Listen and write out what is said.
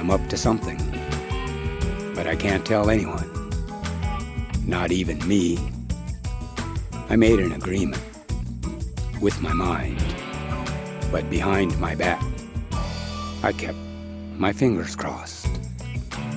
I'm up to something. But I can't tell anyone. Not even me. I made an agreement. With my mind. But behind my back, I kept my fingers crossed.